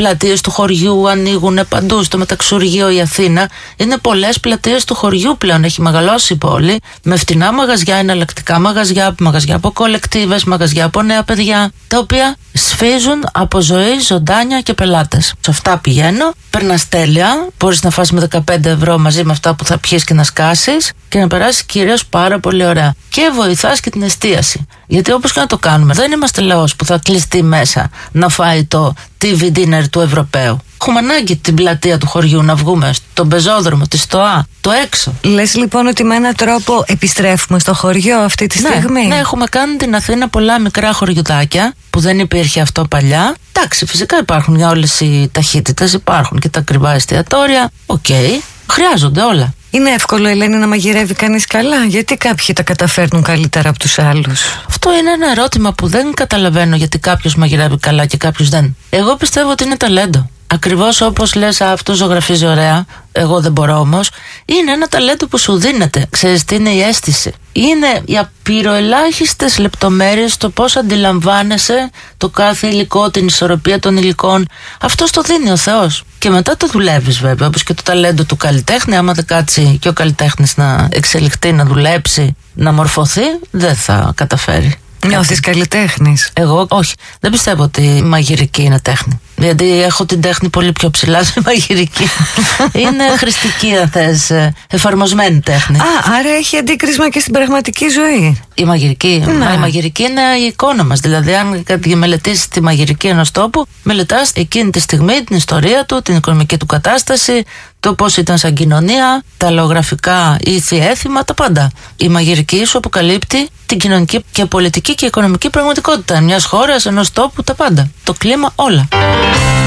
πλατείες του χωριού ανοίγουν παντού. Στο μεταξουργείο η Αθήνα είναι πολλές πλατείες του χωριού πλέον. Έχει μεγαλώσει η πόλη με φτηνά μαγαζιά, εναλλακτικά μαγαζιά από κολεκτίβες, μαγαζιά από νέα παιδιά, τα οποία σφίζουν από ζωή, ζωντάνια και πελάτες. Σε αυτά πηγαίνω, περνάς τέλεια, μπορείς να φας με 15 ευρώ μαζί με αυτά που θα πιείς και να σκάσεις και να περάσεις κυρίως πάρα πολύ ωραία. Και βοηθάς και την εστίαση. Γιατί όπως και να το κάνουμε, δεν είμαστε λαός που θα κλειστεί μέσα να φάει το TV dinner του Ευρωπαίου. Έχουμε ανάγκη την πλατεία του χωριού να βγούμε στον πεζόδρομο, τη ΣΤΟΑ, το έξω. Λες λοιπόν ότι με έναν τρόπο επιστρέφουμε στο χωριό αυτή τη στιγμή? Ναι, έχουμε κάνει την Αθήνα πολλά μικρά χωριουδάκια που δεν υπήρχε αυτό παλιά. Εντάξει, φυσικά υπάρχουν για όλες οι ταχύτητες, υπάρχουν και τα ακριβά εστιατόρια. Οκ, χρειάζονται όλα. Είναι εύκολο, Ελένη, να μαγειρεύει κανείς καλά? Γιατί κάποιοι τα καταφέρνουν καλύτερα από τους άλλους? Αυτό είναι ένα ερώτημα που δεν καταλαβαίνω, γιατί κάποιος μαγειρεύει καλά και κάποιος δεν. Εγώ πιστεύω ότι είναι ταλέντο. Ακριβώς όπως λες, αυτό ζωγραφίζει ωραία, εγώ δεν μπορώ όμως. Είναι ένα ταλέντο που σου δίνεται. Ξέρεις τι είναι η αίσθηση? Είναι οι απειροελάχιστες λεπτομέρειες στο πώς αντιλαμβάνεσαι το κάθε υλικό, την ισορροπία των υλικών. Αυτό το δίνει ο Θεός. Και μετά το δουλεύεις βέβαια, όπως και το ταλέντο του καλλιτέχνη. Άμα δεν κάτσει και ο καλλιτέχνης να εξελιχθεί, να δουλέψει, να μορφωθεί, δεν θα καταφέρει. Νιώθεις καλλιτέχνης? Εγώ όχι. Δεν πιστεύω ότι η μαγειρική είναι τέχνη. Γιατί έχω την τέχνη πολύ πιο ψηλά σε μαγειρική. Είναι χρηστική, αν θες, εφαρμοσμένη τέχνη. Άρα έχει αντίκρισμα και στην πραγματική ζωή. Η μαγειρική. Η μαγειρική είναι η εικόνα μας. Δηλαδή, αν μελετήσεις τη μαγειρική ενός τόπου, μελετάς εκείνη τη στιγμή την ιστορία του, την οικονομική του κατάσταση, το πώς ήταν σαν κοινωνία, τα λαογραφικά ήθη, έθιμα, τα πάντα. Η μαγειρική σου αποκαλύπτει την κοινωνική και πολιτική και οικονομική πραγματικότητα μιας χώρας, ενός τόπου, τα πάντα. Το κλίμα, όλα.